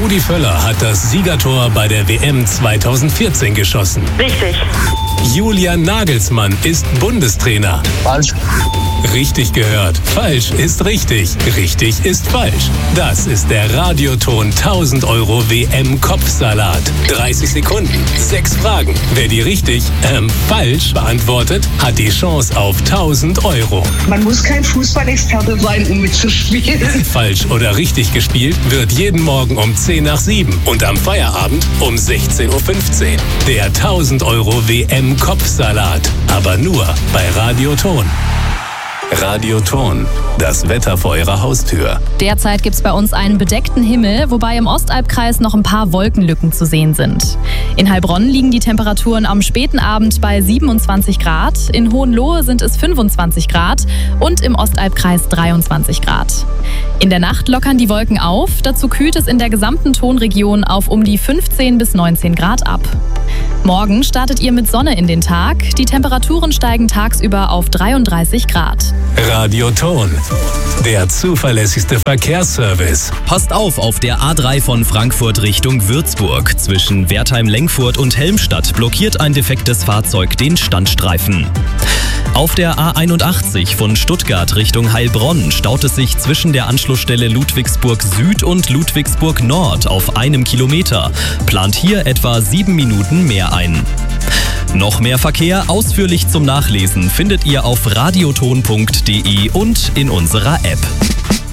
Rudi Völler hat das Siegertor bei der WM 2014 geschossen. Richtig. Julian Nagelsmann ist Bundestrainer. Falsch. Richtig gehört. Falsch ist richtig. Richtig ist falsch. Das ist der Radioton 1000 € WM-Kopfsalat. 30 Sekunden, 6 Fragen. Wer die richtig, falsch beantwortet, hat die Chance auf 1000 €. Man muss kein Fußballexperte sein, um mitzuspielen. Falsch oder richtig gespielt wird jeden Morgen um 10 nach 7 und am Feierabend um 16:15 Uhr. Der 1000 € WM-Kopfsalat. Aber nur bei Radioton. Radioton, das Wetter vor Ihrer Haustür. Derzeit gibt es bei uns einen bedeckten Himmel, wobei im Ostalbkreis noch ein paar Wolkenlücken zu sehen sind. In Heilbronn liegen die Temperaturen am späten Abend bei 27 Grad, in Hohenlohe sind es 25 Grad und im Ostalbkreis 23 Grad. In der Nacht lockern die Wolken auf, dazu kühlt es in der gesamten Tonregion auf um die 15 bis 19 Grad ab. Morgen startet ihr mit Sonne in den Tag. Die Temperaturen steigen tagsüber auf 33 Grad. Radioton, der zuverlässigste Verkehrsservice. Passt auf der A3 von Frankfurt Richtung Würzburg. Zwischen Wertheim-Lengfurt und Helmstadt blockiert ein defektes Fahrzeug den Standstreifen. Auf der A81 von Stuttgart Richtung Heilbronn staut es sich zwischen der Anschlussstelle Ludwigsburg Süd und Ludwigsburg Nord auf 1 Kilometer. Plant hier etwa 7 Minuten mehr ein. Noch mehr Verkehr ausführlich zum Nachlesen findet ihr auf radioton.de und in unserer App.